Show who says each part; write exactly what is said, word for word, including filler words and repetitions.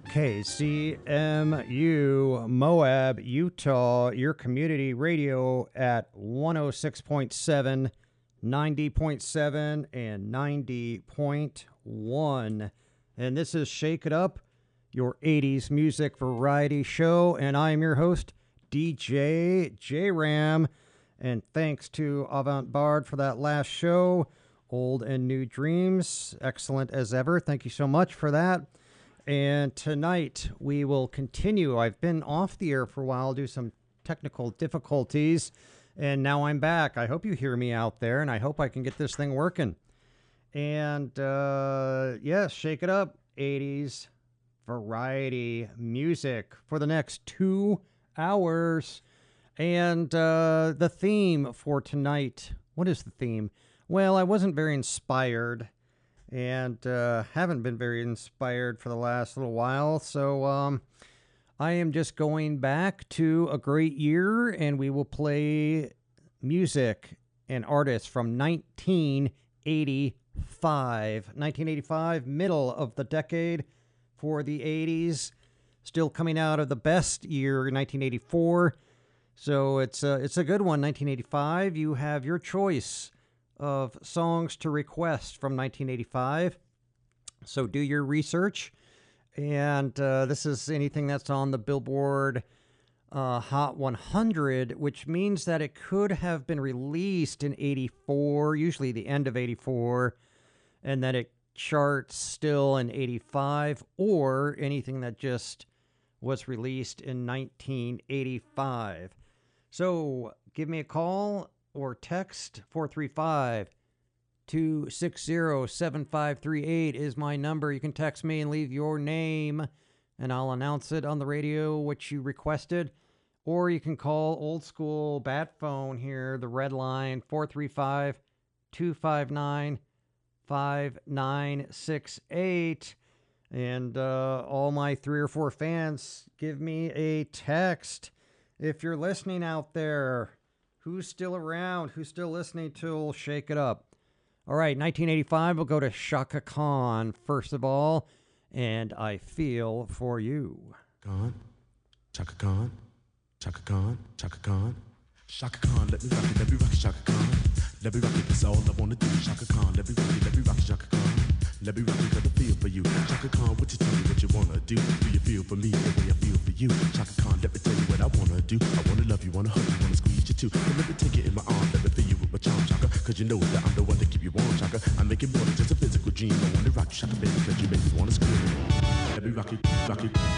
Speaker 1: K C M U, Moab, Utah, your community radio at one oh six point seven, ninety point seven, and ninety point one. And this is Shake It Up, your eighties music variety show, and I am your host, D J J-Ram. And thanks to Avant Bard for that last show, Old and New Dreams, excellent as ever. Thank you so much for that. And tonight we will continue. I've been off the air for a while due to some technical difficulties, and now I'm back. I hope you hear me out there, and I hope I can get this thing working. And uh, yes, Shake It Up, eighties variety music for the next two hours. And uh, the theme for tonight, what is the theme? Well, I wasn't very inspired. And uh, haven't been very inspired for the last little while. So um, I am just going back to a great year, and we will play music and artists from nineteen eighty-five. nineteen eighty-five, middle of the decade for the eighties. Still coming out of the best year, nineteen eighty-four. So it's a, it's a good one, nineteen eighty-five. You have your choice of songs to request from nineteen eighty-five. So do your research. And uh, this is anything that's on the Billboard uh, Hot one hundred, which means that it could have been released in eighty-four, usually the end of eighty-four, and that it charts still in eighty-five, or anything that just was released in nineteen eighty-five. So give me a call or text four three five, two six zero, seven five three eight is my number. You can text me and leave your name, and I'll announce it on the radio, what you requested. Or you can call old school bat phone here, the red line, four three five, two five nine, five nine six eight. And uh, all my three or four fans, give me a text. If you're listening out there, who's still around? Who's still listening to Shake It Up? All right, nineteen eighty-five, we'll go to Chaka Khan first of all, and I Feel For You.
Speaker 2: Khan, Chaka Khan, Chaka Khan, Chaka Khan. Chaka Khan, let me rock it, let me rock it, Chaka Khan. Let me rock it, that's all I wanna do. Chaka Khan, let me rock it, let me rock it, Chaka Khan. Let me rock it, cause I feel for you. Chaka Khan, what you tell me what you wanna do? Do you feel for me the way I feel for you? Chaka Khan, let me tell you what I wanna do. I wanna love you, wanna hug you, wanna squeeze you too. So let me take it in my arms, let me feel you with my charm, Chaka. Cause you know that I'm the one to keep you warm, Chaka. I make it more than just a physical dream. I wanna rock you, Chaka, baby, cause you make me wanna scream. Let me rock it, rock it.